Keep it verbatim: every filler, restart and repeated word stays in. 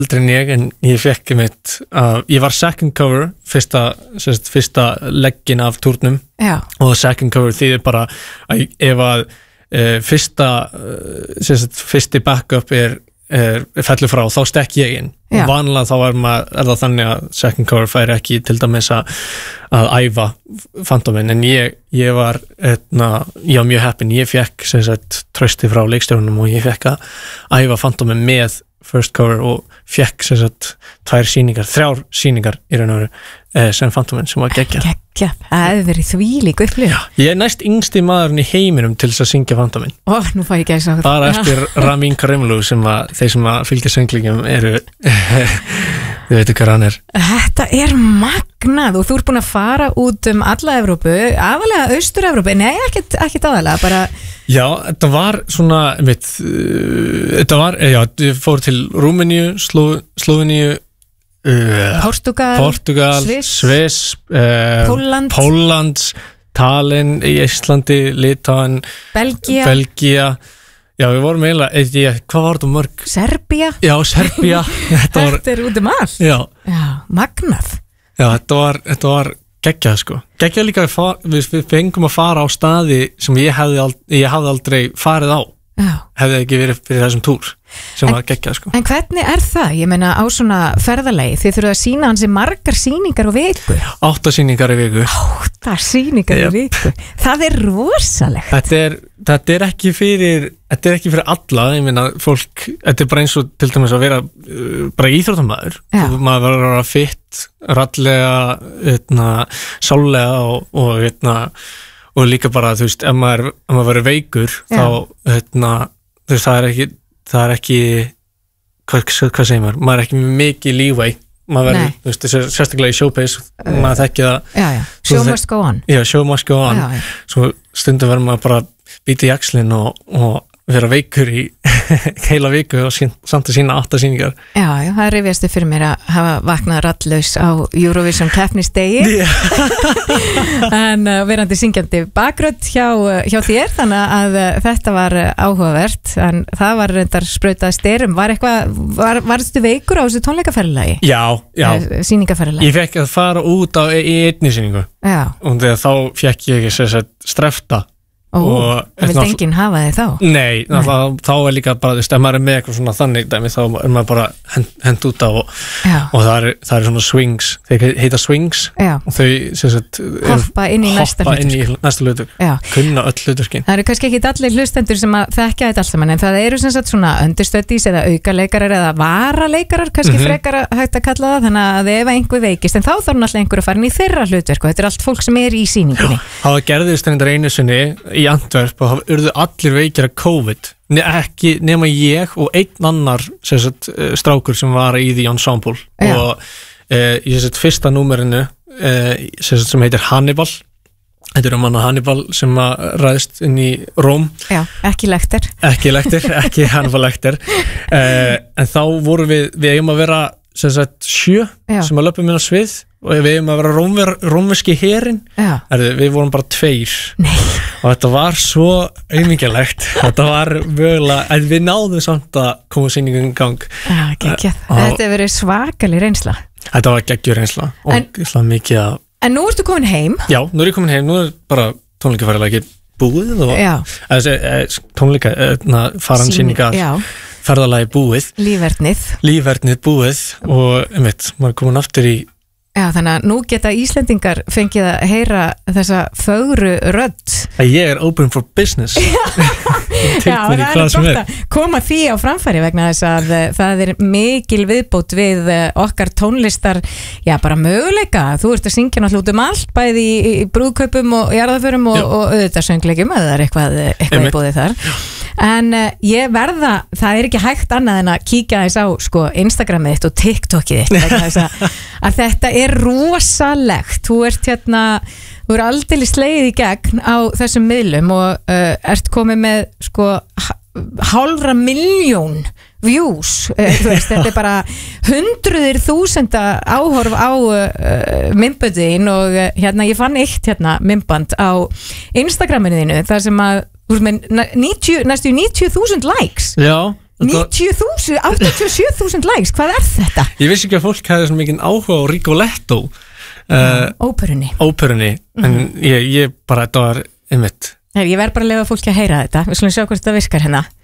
eldri en ég en ég fekk mitt uh, ég var second cover fyrsta, sérst, fyrsta leggin af túrnum Já. og second cover þýðir bara að ef að uh, fyrsta uh, sérst, fyrsti backup er, er fellur frá þá stekk ég inn Já. og vanlega þá er, maður, er það þannig að second cover færi ekki til dæmis að, að æfa Fantomin en ég, ég var etna, ég var mjög heppin, ég fekk sérst, trösti frá leikstjórunum og ég fekk að æfa Fantomin með first cover og fekk sem sagt tvær sýningar, þrjár sýningar í raun og veru eh, sem Fantomin sem var geggja. Geggja, það hefði verið þvílík upplifun. Ég er næst yngsti maðurinn í heiminum til þess að syngja Fantomin. Ó, nú fæ ég gæsa á þetta. Bara eftir Ramin Karimlu sem að þeir sem að fylgja sönglingum eru þið veitu hvað hann er. Þetta er magnað og þú ert búin að fara út um alla Evrópu, aðalega Austur-Evrópu, nei, ekkert, ekkert aðalega, bara Já, þetta var svona, veit, uh, þetta var, já, ég fór til Rúmeníu, Sló, Slóveníu, uh, Portugal, Portugal Sviss, Sviss uh, Pólland, Pólland, Tallinn í Íslandi, Litáen, Belgía, Belgía, já, við vorum eiginlega, ég, hvað var þetta mörg? Serbía, Já, Serbía, þetta var, þetta er út um allt, já, já, magnað, já, þetta var, þetta var geggjað sko, geggjað líka við, við, við fengum að fara á staði sem ég hefði, aldrei, ég hefði aldrei farið á já. hefði ekki verið fyrir þessum túr sem En- var geggjað sko. En hvernig er það? Ég meina á svona ferðalagi, þið þurfum að sína hansi margar sýningar á viku. Átta sýningar í viku. Átta sýningar Yep. á viku. Það er rosalegt. Þetta er, þetta er ekki fyrir þetta er ekki fyrir alla, ég meina fólk, þetta er bara eins og til dæmis að vera uh, bara íþróttamaður, Já. Þú- maður verður að vera fitt, rallega eitna, sálega og, og, eitna, og líka bara þú veist, ef maður, ef maður verður veikur Já. þá eitna, þú veist, það er ekki það er ekki hvað, hvað segir maður, maður er ekki með mikið leeway, maður verður, Nei. þú veist, sér- sérstaklega í showpace, maður þekki það Já, já. Show must go on. já, show must go on Já, já. svo stundum verður maður bara býta í axlinn og, og vera veikur í heila viku og sín, samt að sína átta sýningar. Já, já, það rifjastu fyrir mér að hafa vaknað rallaus á Eurovision keppnisdegi en uh, verandi syngjandi bakrödd hjá, uh, hjá þér, þannig að uh, þetta var uh, áhugavert, en það var reyndar sprautað styrum, var eitthvað var, varstu veikur á þessu tónleikaferðalagi? Já, já, Sýningaferðalagi? ég fekk að fara út á í einni sýningu Já, og þegar þá fekk ég sem sagt strefta ó, og það vildi enginn hafa þig þá? Nei, Nei. Þá, þá er líka bara, þú veist, ef maður er með eitthvað svona þannig dæmi, þá er maður bara hend, hend út á og, og það er, það er svona swings, þeir heita swings Já. og þau sem sagt Hoppa inn í næsta hoppa inn í hlutverk. næsta hlutur, Já. kunna öll hluturkin. Það eru kannski ekki allir hlustendur sem að þekka þetta allt saman, en það eru sem sagt svona understudies eða aukaleikarar eða varaleikarar kannski Mhm. frekar að hægt að kalla það, þannig að ef einhver veikist, en þá þarf náttúrulega einhver að fara inn í þeirra hlutverk og þetta er allt fólk sem er í sýningunni. Það gerðist reyndar einu sinni í Antwerp og það urðu allir veikir af COVID, ne ekki nema ég og einn annar sem sagt, eh, strákur sem var í því ensemble Já. og uh, í sem sagt, fyrsta númerinu uh, sem, sagt, sem heitir Hannibal. Þetta er um hana Hannibal sem að ræðist inn í Róm. Já, ekki lektir. Ekki lektir, ekki Hannibal lektir. Uh, en þá vorum við, við eigum að vera sem sagt, sjö Já. sem að löpum inn á svið og við eigum að vera rómver, rómverski herinn. Já. Erðu, við vorum bara tveir. Nei. Og þetta var svo auðmingjalegt. Þetta var mögulega, en við náðum samt að koma sýningum í gang. Já, geggjað. Og- Þetta hefur verið svakalig reynsla. Þetta var geggjur reynsla og En- en, mikið að, En nú ertu komin heim. já, nú er ég komin heim, nú er bara tónleikaferðalag ekki búið og Já. þessi, tónleika, faran sýningar Já, ferðalagi búið, lífverðnið. lífverðnið búið og einmitt, maður er komin aftur í Já, þannig að nú geta Íslendingar fengið að heyra þessa fögru rödd. að ég er open for business. Já, það er gott að koma því á framfæri vegna þess að uh, það er mikil viðbót við uh, okkar tónlistar, já bara möguleika. Þú ert að syngja náttúrulega út um allt, bæði í, í brúðkaupum og jarðarförum og, Já. og auðvitað söngleikjum, eða það er eitthvað, eitthvað Einmitt. í búið þar. En uh, ég verða, það er ekki hægt annað en að kíkja þess á sko, Instagramið þitt og TikTokið þitt vegna þess að, að þetta er rosalegt. Þú ert hérna þú er aldrei slegið í gegn á þessum miðlum og uh, ert komið með sko h- hálfra miljón views, uh, þú veist, þetta er bara hundruðir þúsunda áhorf á uh, myndböndin og uh, hérna ég fann eitt hérna myndband á Instagraminu þínu þar sem að þú veist með níutíu, næstu níutíu þúsund likes. Já, níutíu þúsund, áttatíu og sjö þúsund likes, hvað er þetta? Ég vissi ekki að fólk hefði svo mikið áhuga á Rigoletto uh, Óperunni Óperunni, mm-hmm. en ég, ég bara, þetta var einmitt Ég verð bara að lefa fólki að heyra þetta, við skulum sjá hvort þetta virkar hérna